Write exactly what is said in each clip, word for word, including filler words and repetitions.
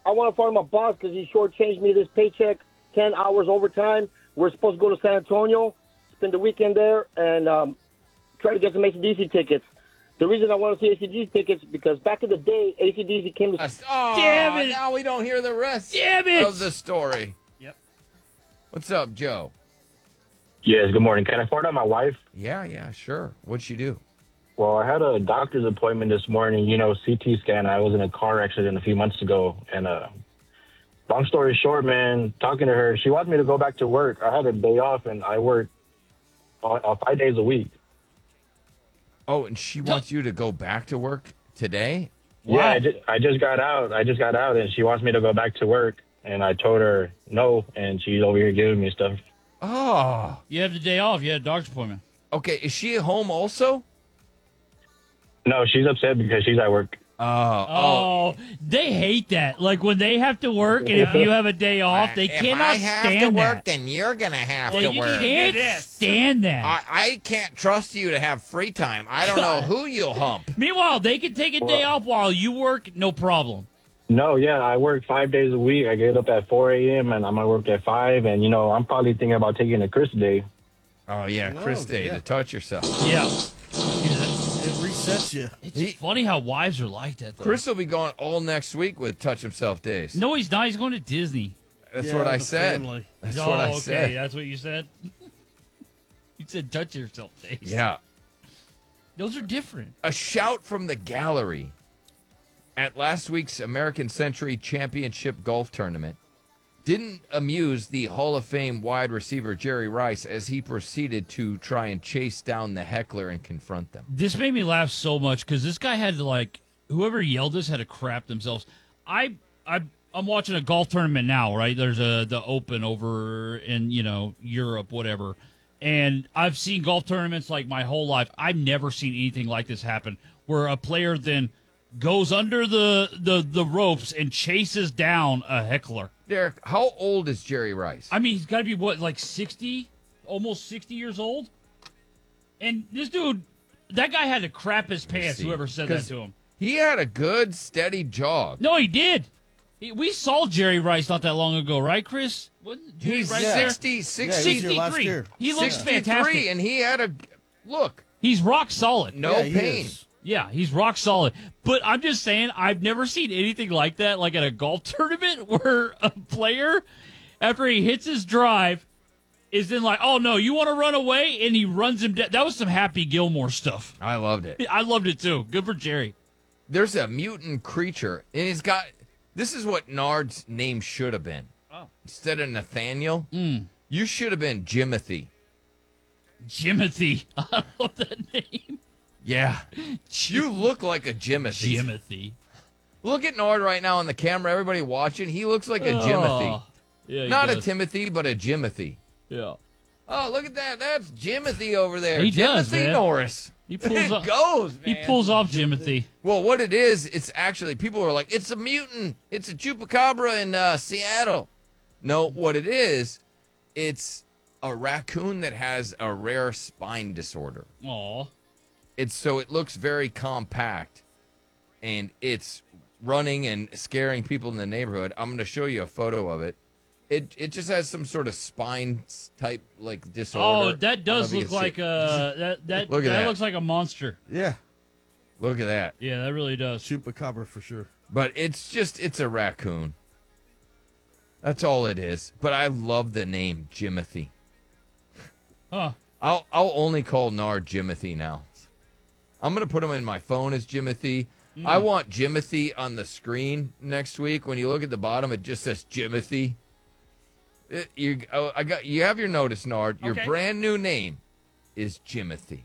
I want to fire my boss because he shortchanged me this paycheck, ten hours overtime. We're supposed to go to San Antonio, spend the weekend there, and um, try to get some A C D C tickets. The reason I want to see A C D C tickets because back in the day, A C D C came to... Oh, Damn it. Now we don't hear the rest Damn it. of the story. Yep. What's up, Joe? Yes, good morning. Can I forward on my wife? Yeah, yeah, sure. What'd she do? Well, I had a doctor's appointment this morning, you know, C T scan. I was in a car accident a few months ago. And uh, long story short, man, talking to her, she wants me to go back to work. I had a day off, and I work uh, uh, five days a week. Oh, and she wants you to go back to work today? Yeah, I just, I just got out. I just got out, and she wants me to go back to work. And I told her no, and she's over here giving me stuff. Oh. You have the day off. You had a doctor's appointment. Okay, is she at home also? No, she's upset because she's at work. Oh, oh. Oh, they hate that. Like when they have to work, and if you have a day off, they if cannot I have stand to work, that. then you're going to have They to work. can't stand that. I, I can't trust you to have free time. I don't know who you'll hump. Meanwhile, they can take a day off while you work, no problem. No, yeah, I work five days a week. I get up at four a.m. and I'm going to work at five. And, you know, I'm probably thinking about taking a Chris day. Oh, yeah, Chris Day yeah. to touch yourself. Yeah. It resets you. It's He- funny how wives are like that, though. Chris will be going all next week with touch himself days. No, he's not. He's going to Disney. That's Yeah, what I the said. family. That's oh, what I okay. said. That's what you said? You said touch yourself days. Yeah. Those are different. A shout from the gallery at last week's American Century Championship golf tournament didn't amuse the Hall of Fame wide receiver Jerry Rice as he proceeded to try and chase down the heckler and confront them. This made me laugh so much because this guy had to, like, whoever yelled this had to crap themselves. I, I, I'm watching a golf tournament now, right? There's a the Open over in, you know, Europe, whatever. And I've seen golf tournaments like my whole life. I've never seen anything like this happen where a player then goes under the, the, the ropes and chases down a heckler. Derek, how old is Jerry Rice? I mean, he's got to be, what, like sixty? Almost sixty years old? And this dude, that guy had to crap his pants, see. whoever said that 'Cause to him. He had a good, steady jog. No, he did. He, we saw Jerry Rice not that long ago, right, Chris? Wasn't Jerry He's Rice there? sixty, Yeah, sixty, he was here last sixty-three. year. He looks sixty-three, fantastic. and he had a look. He's rock solid. No Yeah, he pain. is. Yeah, he's rock solid. But I'm just saying, I've never seen anything like that, like at a golf tournament where a player, after he hits his drive, is then like, oh, no, you want to run away? And he runs him down. That was some Happy Gilmore stuff. I loved it. I loved it, too. Good for Jerry. There's a mutant creature, and he's got. This is what Nard's name should have been. Oh. Instead of Nathaniel, Mm. you should have been Jimothy. Jimothy. I love that name. Yeah. You look like a Jimothy. Jimothy. Look at Nard right now on the camera. Everybody watching. He looks like a Jimothy. Oh, yeah, he Not a does. Timothy, but a Jimothy. Yeah. Oh, look at that. That's Jimothy over there. He does, Jimothy man. Norris. He pulls it off, goes, man. He pulls off Jimothy. Well, what it is, it's actually, people are like, it's a mutant. It's a chupacabra in uh, Seattle. No, what it is, it's a raccoon that has a rare spine disorder. Aw. It's so it looks very compact, and it's running and scaring people in the neighborhood. I'm going to show you a photo of it. It it just has some sort of spine type like disorder. Oh, that does I don't know look if you like can a that that Look at that that. looks like a monster. Yeah. see- Look at that. Yeah, that really does. Chupacabra for sure. But it's just it's a raccoon. That's all it is. But I love the name Jimothy. Huh. I'll I'll only call Nard Jimothy now. I'm gonna put him in my phone as Jimothy. I want Jimothy on the screen next week. When you look at the bottom, it just says Jimothy. It, you, oh, I got you have your notice, Nard. Your Okay. brand new name is Jimothy.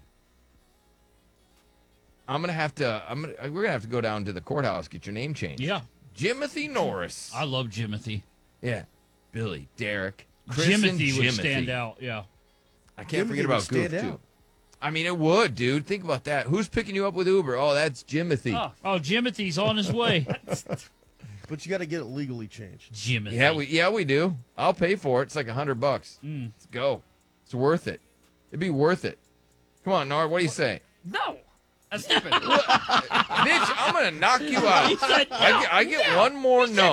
I'm gonna have to. I'm gonna. We're gonna have to go down to the courthouse get your name changed. Yeah. Jimothy Norris. I love Jimothy. Yeah, Billy, Derek, Chris, and Jimothy would Jimothy. stand out. Yeah. I can't Jimothy forget would about Goof stand too. out. I mean, it would, dude. Think about that. Who's picking you up with Uber? Oh, that's Jimothy. Oh, oh Jimothy's on his way. But you got to get it legally changed. Jimothy. Yeah, we yeah we do. I'll pay for it. It's like a hundred bucks. Mm. Let's go. It's worth it. It'd be worth it. Come on, Nard. What do you say? No. That's stupid. Bitch, I'm gonna knock you out. I get, I get one more no.